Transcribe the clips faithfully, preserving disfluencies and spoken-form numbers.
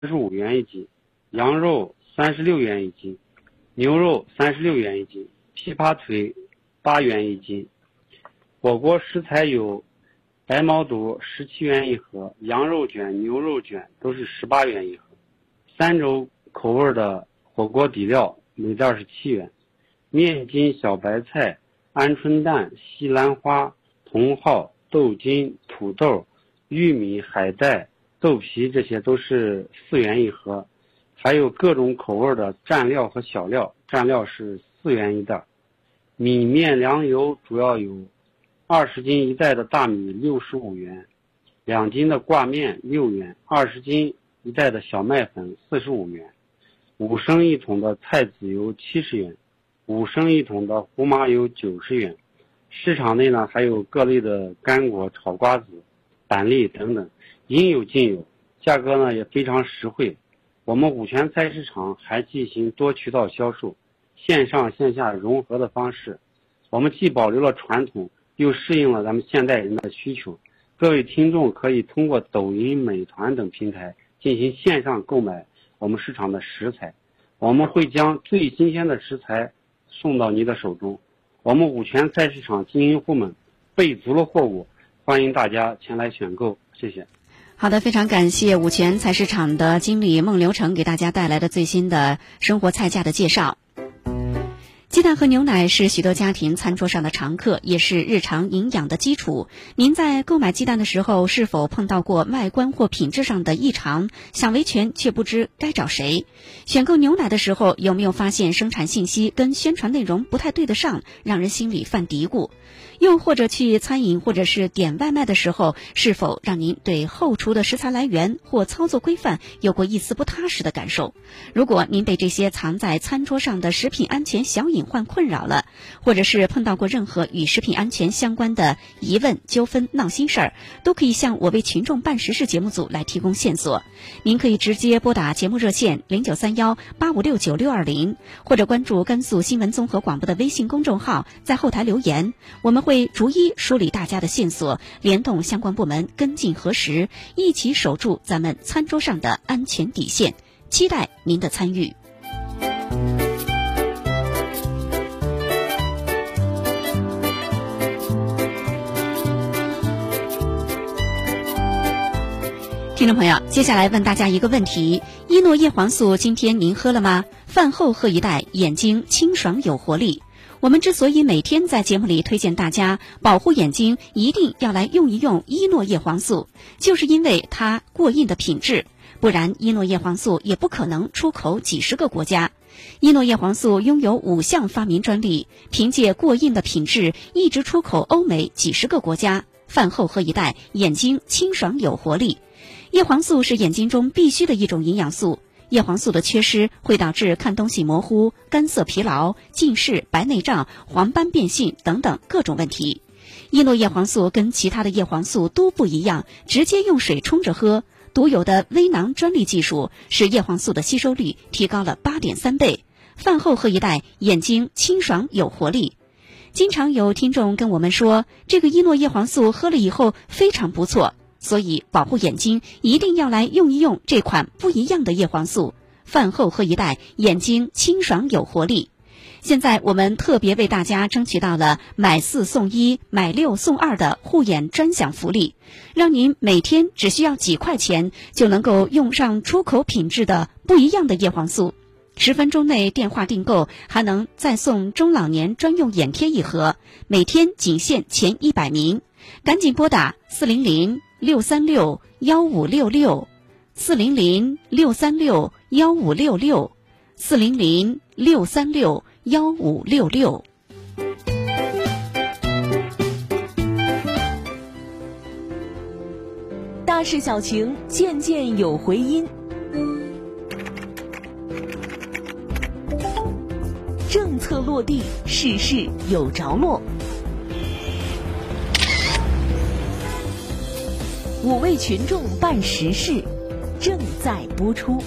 四十五元一斤，羊肉三十六元一斤，牛肉三十六元一斤，琵琶腿八元一斤。火锅食材有白毛肚十七元一盒，羊肉卷、牛肉卷都是十八元一盒。三种口味的火锅底料每袋是七元。面筋、小白菜、鹌鹑蛋、西兰花、茼蒿、豆筋、土豆、玉米、海带、豆皮，这些都是四元一盒。还有各种口味的蘸料和小料，蘸料是四元一袋。米面粮油主要有二十斤一袋的大米六十五元，两斤的挂面六元，二十斤一袋的小麦粉四十五元，五升一桶的菜籽油七十元，五升一桶的胡麻油九十元。市场内呢还有各类的干果、炒瓜子、板栗等等，应有尽有，价格呢也非常实惠。我们五泉菜市场还进行多渠道销售，线上线下融合的方式，我们既保留了传统，又适应了咱们现代人的需求。各位听众可以通过抖音、美团等平台进行线上购买我们市场的食材，我们会将最新鲜的食材送到你的手中。我们五泉菜市场经营户们备足了货物，欢迎大家前来选购，谢谢。 好的，非常感谢五泉菜市场的经理孟流成给大家带来的最新的生活菜价的介绍。鸡蛋和牛奶是许多家庭餐桌上的常客，也是日常营养的基础。您在购买鸡蛋的时候，是否碰到过外观或品质上的异常，想维权却不知该找谁？选购牛奶的时候，有没有发现生产信息跟宣传内容不太对得上，让人心里犯嘀咕？又或者去餐饮或者是点外卖的时候，是否让您对后厨的食材来源或操作规范有过一丝不踏实的感受？如果您被这些藏在餐桌上的食品安全小隐患困扰了，或者是碰到过任何与食品安全相关的疑问、纠纷、闹心事儿，都可以向我为群众办实事节目组来提供线索。您可以直接拨打节目热线零九三幺八五六九六二零，或者关注甘肃新闻综合广播的微信公众号，在后台留言，我们会逐一梳理大家的线索，联动相关部门跟进核实，一起守住咱们餐桌上的安全底线。期待您的参与。听众朋友，接下来问大家一个问题：伊诺叶黄素今天您喝了吗？饭后喝一袋，眼睛清爽有活力。我们之所以每天在节目里推荐大家保护眼睛，一定要来用一用伊诺叶黄素，就是因为它过硬的品质，不然伊诺叶黄素也不可能出口几十个国家。伊诺叶黄素拥有五项发明专利，凭借过硬的品质一直出口欧美几十个国家。饭后喝一袋，眼睛清爽有活力。叶黄素是眼睛中必须的一种营养素，叶黄素的缺失会导致看东西模糊、干涩疲劳、近视、白内障、黄斑变性等等各种问题。伊诺叶黄素跟其他的叶黄素都不一样，直接用水冲着喝，独有的微囊专利技术使叶黄素的吸收率提高了 八点三倍。饭后喝一袋，眼睛清爽有活力。经常有听众跟我们说，这个伊诺叶黄素喝了以后非常不错，所以保护眼睛一定要来用一用这款不一样的叶黄素。饭后喝一袋，眼睛清爽有活力。现在我们特别为大家争取到了买四送一、买六送二的护眼专享福利，让您每天只需要几块钱就能够用上出口品质的不一样的叶黄素。十分钟内电话订购，还能再送中老年专用眼贴一盒，每天仅限前一百名。赶紧拨打四零零六三六幺五六六，四零零六三六幺五六六，四零零六三六幺五六六。 大事小情，件件有回音。政策落地，事事有着落。五为群众办实事，正在播出。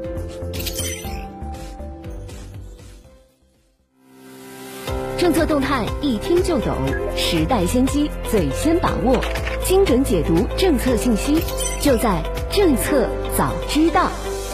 政策动态一听就懂，时代先机最先把握，精准解读政策信息，就在政策早知道。